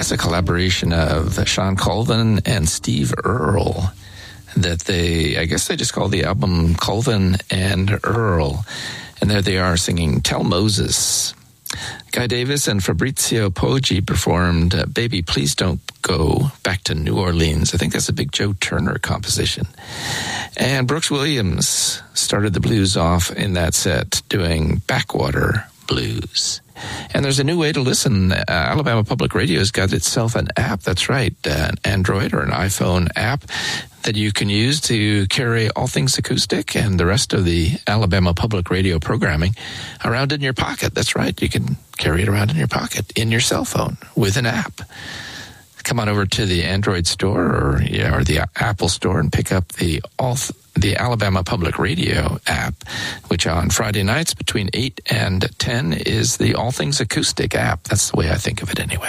That's a collaboration of Sean Colvin and Steve Earle that I guess they just call the album Colvin and Earle. And there they are singing Tell Moses. Guy Davis and Fabrizio Poggi performed Baby Please Don't Go Back to New Orleans. I think that's a big Joe Turner composition. And Brooks Williams started the blues off in that set doing Backwater Blues. And there's a new way to listen. Alabama Public Radio's got itself an app. That's right, an Android or an iPhone app that you can use to carry All Things Acoustic and the rest of the Alabama Public Radio programming around in your pocket. That's right, you can carry it around in your pocket, in your cell phone, with an app. Come on over to the Android store or the Apple store and pick up the Alabama Public Radio app, which on Friday nights between 8 and 10 is the All Things Acoustic app. That's the way I think of it anyway.